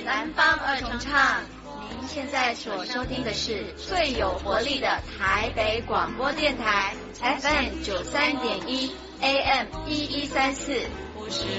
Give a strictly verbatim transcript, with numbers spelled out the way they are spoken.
南方二重唱。您现在所收听的是最有活力的台北广播电台 F M 九三点一 A M 一一三四。